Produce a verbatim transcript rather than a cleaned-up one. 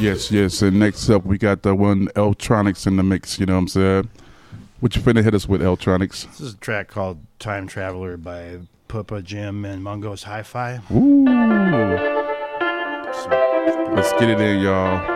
Yes, yes. And next up, we got the one Eltronics in the mix. You know what I'm saying? What you finna hit us with, Eltronics? This is a track called Time Traveler by Pupa Jim and Mungo's Hi-Fi. Ooh. Let's get it in, y'all.